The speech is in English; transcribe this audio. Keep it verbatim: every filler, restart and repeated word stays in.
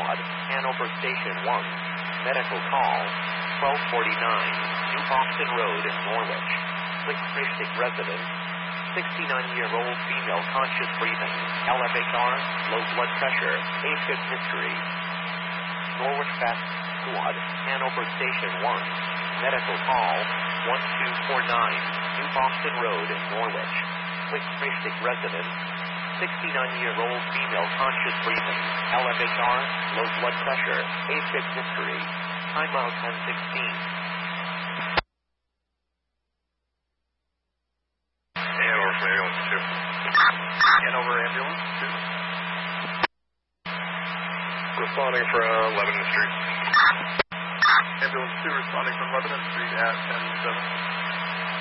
Squad, Hanover Station one. Medical call, twelve forty-nine, New Boston Road, Norwich. Quick Mystic resident, sixty-nine-year-old female conscious breathing, L F H R, low blood pressure, AFib history. Norwich Fast Squad, Hanover Station one. Medical call, one two four nine, New Boston Road, Norwich. Quick Mystic resident, sixty-nine-year-old female conscious breathing, L F H R, low blood pressure, AFib history. Time out ten sixteen. Hanover from ambulance two. Hanover ambulance two. Responding from Lebanon Street. Ambulance two responding from Lebanon Street at ten seven.